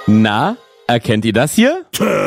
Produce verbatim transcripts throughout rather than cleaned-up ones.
Na, erkennt ihr das hier?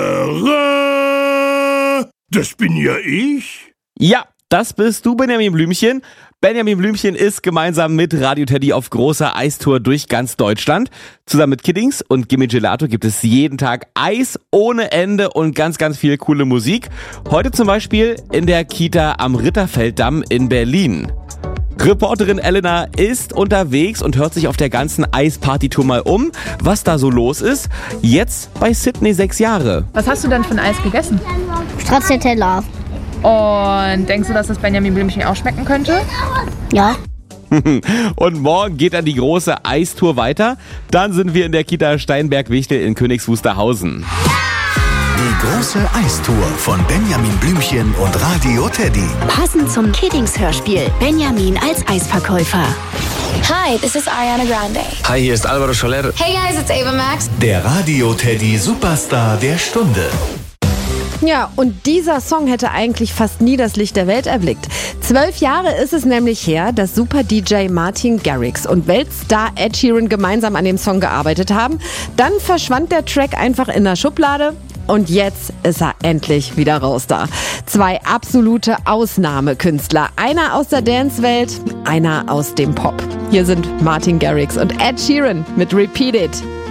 Tada! Das bin ja ich. Ja, das bist du, Benjamin Blümchen. Benjamin Blümchen ist gemeinsam mit Radio Teddy auf großer Eistour durch ganz Deutschland. Zusammen mit Kiddings und Gimme Gelato gibt es jeden Tag Eis ohne Ende und ganz, ganz viel coole Musik. Heute zum Beispiel in der Kita am Ritterfelddamm in Berlin. Reporterin Elena ist unterwegs und hört sich auf der ganzen Eispartytour mal um, was da so los ist. Jetzt bei Sydney sechs Jahre. Was hast du denn von Eis gegessen? Stracciatella. Und denkst du, dass das Benjamin Blümchen auch schmecken könnte? Ja. Und morgen geht dann die große Eistour weiter. Dann sind wir in der Kita Steinberg-Wichtel in Königs Wusterhausen. Die große Eistour von Benjamin Blümchen und Radio Teddy. Passend zum Kiddings-Hörspiel. Benjamin als Eisverkäufer. Hi, this is Ariana Grande. Hi, hier ist Alvaro Soler. Hey guys, it's Ava Max. Der Radio Teddy Superstar der Stunde. Ja, und dieser Song hätte eigentlich fast nie das Licht der Welt erblickt. Zwölf Jahre ist es nämlich her, dass Super-D J Martin Garrix und Weltstar Ed Sheeran gemeinsam an dem Song gearbeitet haben. Dann verschwand der Track einfach in der Schublade. Und jetzt ist er endlich wieder raus da. Zwei absolute Ausnahmekünstler. Einer aus der Dance-Welt, einer aus dem Pop. Hier sind Martin Garrix und Ed Sheeran mit Repeat It.